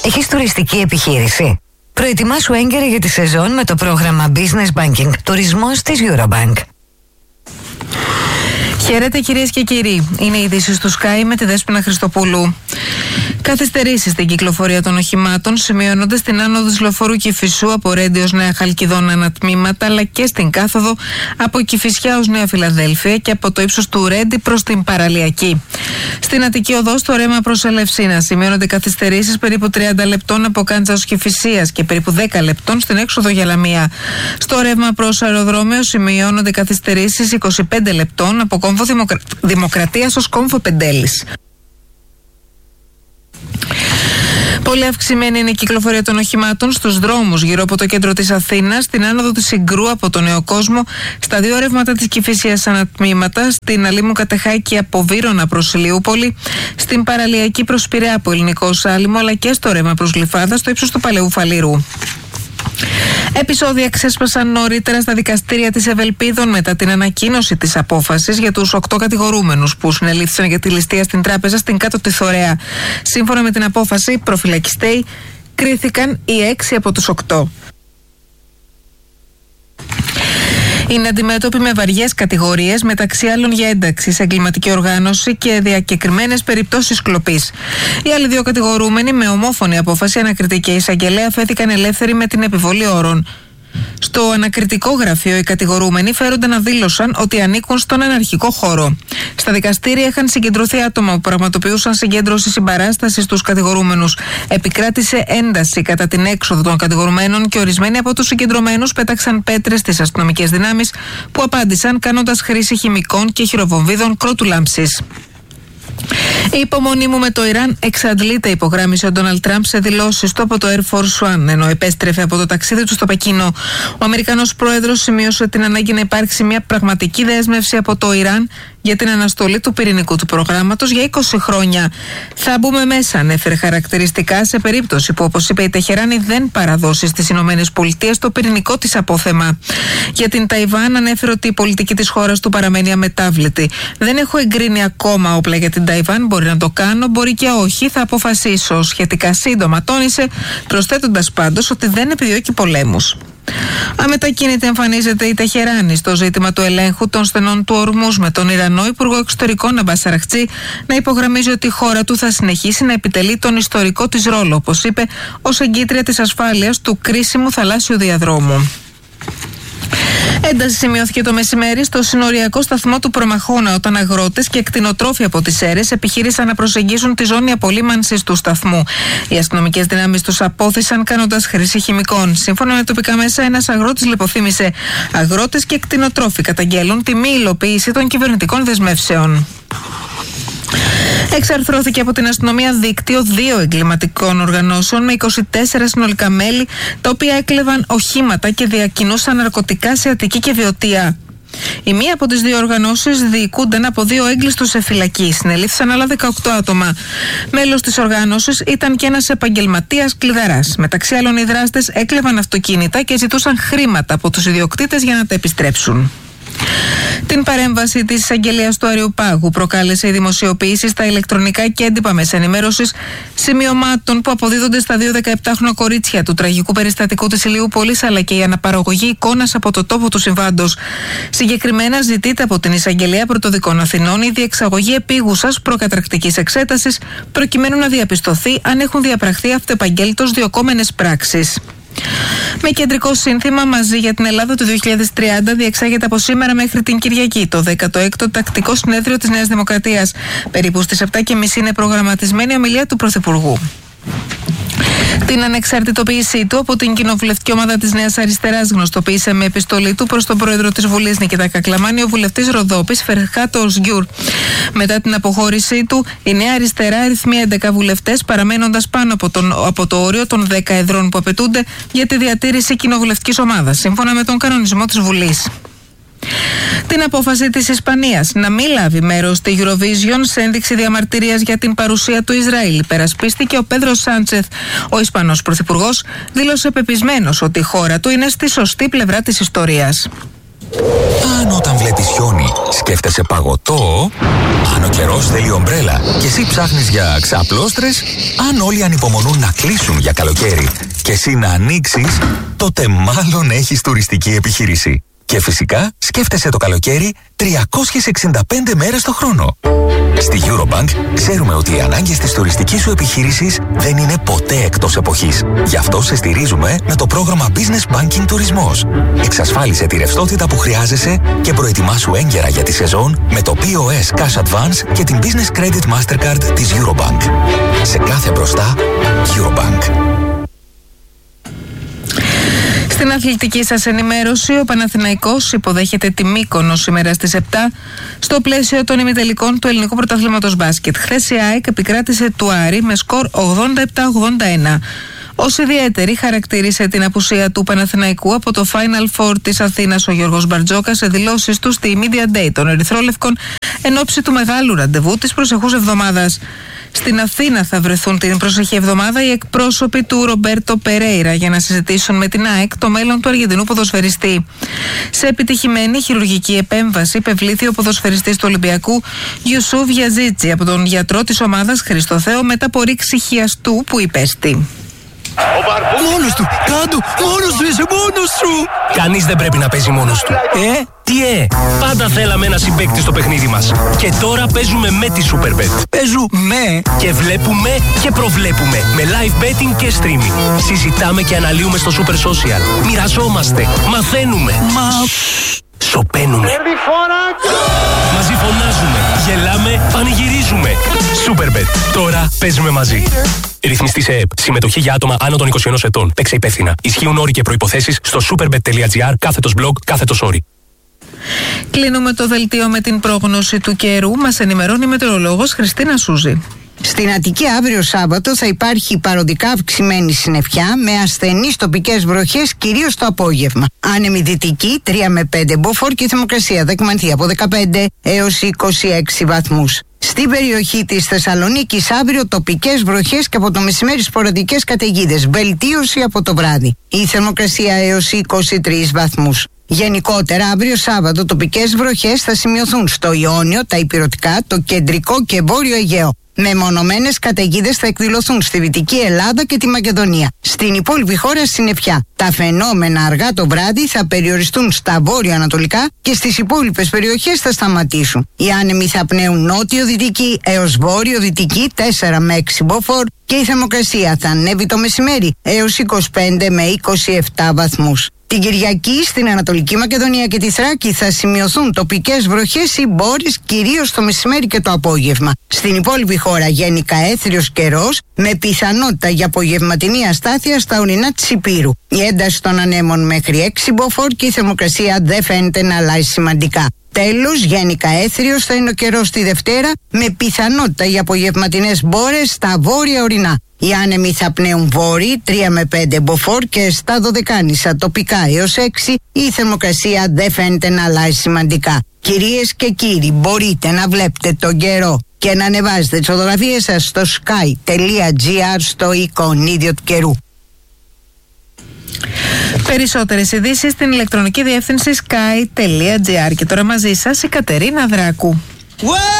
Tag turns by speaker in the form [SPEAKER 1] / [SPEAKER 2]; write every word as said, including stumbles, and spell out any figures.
[SPEAKER 1] Έχεις τουριστική επιχείρηση? Προετοιμάσου έγκαιρα για τη σεζόν με το πρόγραμμα Business Banking Τουρισμός της Eurobank.
[SPEAKER 2] Χαίρετε κυρίες και κύριοι. Είναι η είδηση του Sky με τη Δέσποινα Χριστοπούλου. Καθυστερήσεις στην κυκλοφορία των οχημάτων σημειώνονται στην άνοδο της λεωφορείου Κηφισού από Ρέντι ως Νέα Χαλκιδόνα ανατμήματα, αλλά και στην κάθοδο από Κηφισιά ως Νέα Φιλαδέλφια και από το ύψος του Ρέντι προς την Παραλιακή. Στην Αττική Οδό, στο ρέμα προς Ελευσίνα, σημειώνονται καθυστερήσεις περίπου τριάντα λεπτών από Κάντζα ως Κηφισίας και περίπου δέκα λεπτών στην έξοδο για Λαμία. Στο ρεύμα προς αεροδρόμιο σημειώνονται καθυστερήσεις είκοσι πέντε λεπτών από Κόμβο Δημοκρα... Δημοκρατίας ως Κόμβο Πεντέλης. Πολύ αυξημένη είναι η κυκλοφορία των οχημάτων στους δρόμους γύρω από το κέντρο της Αθήνας, στην άνοδο του Συγκρού από τον Νέο Κόσμο, στα δύο ρεύματα της Κηφισίας ανατμήματα, στην Αλήμου Κατεχάκη από Βύρωνα προς Ηλιούπολη, στην Παραλιακή προς Πειραιά από Ελληνικό Σάλιμο, αλλά και στο ρεύμα προς Γλυφάδα στο ύψος του Παλαιού Φαλήρου. Επεισόδια ξέσπασαν νωρίτερα στα δικαστήρια της Ευελπίδων μετά την ανακοίνωση της απόφασης για τους οκτώ κατηγορούμενους που συνελήφθησαν για τη ληστεία στην τράπεζα στην Κάτω τη Θωρέα. Σύμφωνα με την απόφαση, προφυλακιστέοι κρίθηκαν οι έξι από τους οκτώ. Είναι αντιμέτωποι με βαριές κατηγορίες, μεταξύ άλλων για ένταξη σε εγκληματική οργάνωση και διακεκριμένες περιπτώσεις κλοπής. Οι άλλοι δύο κατηγορούμενοι, με ομόφωνη απόφαση ανακριτή και εισαγγελέα, φέθηκαν ελεύθεροι με την επιβολή όρων. Στο ανακριτικό γραφείο, οι κατηγορούμενοι φέρονται να δήλωσαν ότι ανήκουν στον αναρχικό χώρο. Στα δικαστήρια είχαν συγκεντρωθεί άτομα που πραγματοποιούσαν συγκέντρωση συμπαράστασης στους κατηγορούμενους. Επικράτησε ένταση κατά την έξοδο των κατηγορουμένων και ορισμένοι από τους συγκεντρωμένους πέταξαν πέτρες στις αστυνομικές δυνάμεις που απάντησαν κάνοντας χρήση χημικών και χειροβομβίδων κρότου λάμψης. Η υπομονή μου με το Ιράν εξαντλείται, υπογράμμισε ο Ντόναλντ Τραμπ σε δηλώσεις του από το Air Force One, ενώ επέστρεφε από το ταξίδι του στο Πεκίνο. Ο Αμερικανός πρόεδρος σημείωσε την ανάγκη να υπάρξει μια πραγματική δέσμευση από το Ιράν για την αναστολή του πυρηνικού του προγράμματος για είκοσι χρόνια. Θα μπούμε μέσα, ανέφερε χαρακτηριστικά, σε περίπτωση που, όπως είπε η Τεχεράνη, δεν παραδώσει στις ΗΠΑ το πυρηνικό της απόθεμα. Για την Ταϊβάν ανέφερε ότι η πολιτική της χώρας του παραμένει αμετάβλητη. Δεν έχω εγκρίνει ακόμα όπλα για την Ταϊβάν. Μπορεί να το κάνω, μπορεί και όχι. Θα αποφασίσω σχετικά σύντομα, τόνισε, προσθέτοντας πάντως ότι δεν επιδιώκει πολέμους. Αμετακίνητη εμφανίζεται η Τεχεράνη στο ζήτημα του ελέγχου των στενών του Ορμούζ, με τον Ιρανό Υπουργό Εξωτερικών Αμπάς Αραχτζή να υπογραμμίζει ότι η χώρα του θα συνεχίσει να επιτελεί τον ιστορικό της ρόλο, όπως είπε, ως εγκύτρια της ασφάλειας του κρίσιμου θαλάσσιου διαδρόμου. Ένταση σημειώθηκε το μεσημέρι στο συνοριακό σταθμό του Προμαχώνα, όταν αγρότες και κτηνοτρόφοι από τις Σέρρες επιχείρησαν να προσεγγίσουν τη ζώνη απολύμανσης του σταθμού. Οι αστυνομικές δυνάμεις τους απόθυσαν κάνοντας χρήση χημικών. Σύμφωνα με τοπικά μέσα, ένας αγρότης λιποθύμησε. Αγρότες και κτηνοτρόφοι καταγγέλουν τη μη υλοποίηση των κυβερνητικών δεσμεύσεων. Εξαρθρώθηκε από την αστυνομία δίκτυο δύο εγκληματικών οργανώσεων με είκοσι τέσσερα συνολικά μέλη, τα οποία έκλεβαν οχήματα και διακινούσαν ναρκωτικά σε Αττική και Βιωτία. Η μία από τις δύο οργανώσεις διοικούνταν από δύο έγκλειστους σε φυλακή. Συνελήφθησαν άλλα δεκαοκτώ άτομα. Μέλος της οργάνωσης ήταν και ένας επαγγελματίας κλειδαράς. Μεταξύ άλλων, οι δράστες έκλεβαν αυτοκίνητα και ζητούσαν χρήματα από τους ιδιοκτήτες για να τα επιστρέψουν. Την παρέμβαση της εισαγγελίας του Αριουπάγου προκάλεσε η δημοσιοποίηση στα ηλεκτρονικά και έντυπα μέσα ενημέρωσης σημειωμάτων που αποδίδονται στα δύο δεκαεπτάχρονα κορίτσια του τραγικού περιστατικού της Ηλιούπολης, αλλά και η αναπαραγωγή εικόνας από το τόπο του συμβάντος. Συγκεκριμένα, ζητείται από την εισαγγελία Πρωτοδικών Αθηνών η διεξαγωγή επίγουσας προκαταρκτικής εξέτασης, προκειμένου να διαπιστωθεί αν έχουν διαπραχθεί αυτοεπαγγέλτως διωκόμενες πράξεις. Με κεντρικό σύνθημα «Μαζί για την Ελλάδα» του δύο χιλιάδες τριάντα διεξάγεται από σήμερα μέχρι την Κυριακή το δέκατο έκτο τακτικό συνέδριο της Νέας Δημοκρατίας. Περίπου στις επτά και μισή είναι προγραμματισμένη η ομιλία του Πρωθυπουργού. Την ανεξαρτητοποίησή του από την κοινοβουλευτική ομάδα της Νέας Αριστεράς γνωστοποίησε με επιστολή του προς τον πρόεδρο της Βουλής Νικήτα Κακλαμάνη ο βουλευτής Ροδόπης Φερχάτος Γκιουρ. Μετά την αποχώρησή του, η Νέα Αριστερά αριθμεί έντεκα βουλευτές, παραμένοντας πάνω από, τον, από το όριο των δέκα εδρών που απαιτούνται για τη διατήρηση κοινοβουλευτικής ομάδας, σύμφωνα με τον κανονισμό της Βουλής. Την απόφαση της Ισπανίας να μην λάβει μέρος στη Eurovision σε ένδειξη διαμαρτυρίας για την παρουσία του Ισραήλ υπερασπίστηκε ο Πέδρο Σάντσεθ. Ο Ισπανός Πρωθυπουργός δήλωσε πεπισμένος ότι η χώρα του είναι στη σωστή πλευρά της ιστορίας.
[SPEAKER 3] Αν όταν βλέπεις χιόνι σκέφτεσαι παγωτό, αν ο καιρός θέλει ομπρέλα και εσύ ψάχνεις για ξαπλώστρες, αν όλοι ανυπομονούν να κλείσουν για καλοκαίρι και εσύ να ανοίξεις, τότε μάλλον έχεις τουριστική επιχείρηση. Και φυσικά σκέφτεσαι το καλοκαίρι τριακόσιες εξήντα πέντε μέρες το χρόνο. Στη Eurobank ξέρουμε ότι οι ανάγκες της τουριστικής σου επιχείρησης δεν είναι ποτέ εκτός εποχής. Γι' αυτό σε στηρίζουμε με το πρόγραμμα Business Banking Τουρισμός. Εξασφάλισε τη ρευστότητα που χρειάζεσαι και προετοιμάσου έγκαιρα για τη σεζόν με το πι ο ες Cash Advance και την Business Credit Mastercard της Eurobank. Σε κάθε μπροστά, Eurobank.
[SPEAKER 2] Στην αθλητική σας ενημέρωση, ο Παναθηναϊκός υποδέχεται τη Μύκονο σήμερα στις επτά στο πλαίσιο των ημιτελικών του Ελληνικού Πρωταθλήματος Μπάσκετ. Χθες η ΑΕΚ επικράτησε του Άρη με σκορ ογδόντα επτά ογδόντα ένα. Ως ιδιαίτερη χαρακτήρισε την απουσία του Παναθηναϊκού από το Final Four της Αθήνας ο Γιώργος Μπαρτζόκας σε δηλώσεις του στη Media Day των Ερυθρόλευκων εν ώψη του μεγάλου ραντεβού της προσεχούς εβδομάδας. Στην Αθήνα θα βρεθούν την προσεχή εβδομάδα οι εκπρόσωποι του Ρομπέρτο Περέιρα για να συζητήσουν με την ΑΕΚ το μέλλον του Αργεντινού ποδοσφαιριστή. Σε επιτυχημένη χειρουργική επέμβαση υπευλήθη ο ποδοσφαιριστής του Ολυμπιακού Γιουσούφ Γιαζίτσι από τον γιατρό της ομάδας Χριστό Θεό μετά από ρήξη χιαστού που υπέστη.
[SPEAKER 4] Μόνος του! Κάντο! Μόνος του! Είσαι μόνος του!
[SPEAKER 5] Κανείς δεν πρέπει να παίζει μόνος του. Ε, τι ε! Πάντα θέλαμε ένα συμπαίκτη στο παιχνίδι μας. Και τώρα παίζουμε με τη Superbet.
[SPEAKER 4] Παίζουμε!
[SPEAKER 5] Και βλέπουμε και προβλέπουμε. Με live betting και streaming. Συζητάμε και αναλύουμε στο Super Social. Μοιραζόμαστε. Μαθαίνουμε.
[SPEAKER 4] Μα...
[SPEAKER 5] Σοπαίνουμε. Μαζί φωνάζουμε. Γελάμε. Πανηγυρίζουμε. Superbet. Τώρα παίζουμε μαζί. Ρυθμιστή σε ΕΕΠ. Συμμετοχή για άτομα άνω των είκοσι ενός ετών. Παίξε υπεύθυνα. Ισχύουν όροι και προϋποθέσεις στο superbet.gr κάθετος blog κάθετος όροι.
[SPEAKER 2] Κλείνουμε το δελτίο με την πρόγνωση του καιρού. Μας ενημερώνει η μετεωρολόγος Χριστίνα Σούζη.
[SPEAKER 6] Στην Αττική αύριο Σάββατο θα υπάρχει παροδικά αυξημένη συννεφιά με ασθενείς τοπικές βροχές κυρίως το απόγευμα. Άνεμη δυτική τρία με πέντε μποφόρ και η θερμοκρασία θα εκμανθεί από δεκαπέντε έως είκοσι έξι βαθμούς. Στην περιοχή της Θεσσαλονίκης αύριο τοπικές βροχές και από το μεσημέρι σποραδικές καταιγίδες. Βελτίωση από το βράδυ. Η θερμοκρασία έως είκοσι τρεις βαθμούς. Γενικότερα, αύριο Σάββατο τοπικές βροχές θα σημειωθούν στο Ιόνιο, τα Ηπειρωτικά, το Κεντρικό και Βόρειο Αιγαίο. Μεμονωμένες καταιγίδες θα εκδηλωθούν στη Δυτική Ελλάδα και τη Μακεδονία. Στην υπόλοιπη χώρα συννεφιά. Τα φαινόμενα αργά το βράδυ θα περιοριστούν στα βόρειο-ανατολικά και στις υπόλοιπες περιοχές θα σταματήσουν. Οι άνεμοι θα πνέουν νότιο-δυτική έως βόρειο-δυτική τέσσερα με έξι μποφόρ και η θερμοκρασία θα ανέβει το μεσημέρι έως είκοσι πέντε με είκοσι επτά βαθμούς. Την Κυριακή στην Ανατολική Μακεδονία και τη Θράκη θα σημειωθούν τοπικές βροχές ή μπόρεις κυρίως το μεσημέρι και το απόγευμα. Στην υπόλοιπη χώρα γενικά έθριος καιρός με πιθανότητα για απογευματινή αστάθεια στα ορεινά της Ηπείρου. Η ένταση των ανέμων μέχρι έξι μποφόρ και η θερμοκρασία δεν φαίνεται να αλλάζει σημαντικά. Τέλος, γενικά έθριος θα είναι ο καιρός τη Δευτέρα με πιθανότητα για απογευματινές μπόρες στα βόρεια ορεινά. Οι άνεμοι θα πνέουν βόρειοι τρία με πέντε μποφόρ και στα Δωδεκάνησα τοπικά έως έξι η θερμοκρασία δεν φαίνεται να αλλάζει σημαντικά. Κυρίες και κύριοι, μπορείτε να βλέπετε τον καιρό και να ανεβάζετε τις φωτογραφίες σας στο sky.gr στο εικονίδιο του καιρού.
[SPEAKER 2] Περισσότερες ειδήσεις στην ηλεκτρονική διεύθυνση sky.gr. Και τώρα μαζί σας η Κατερίνα Δράκου.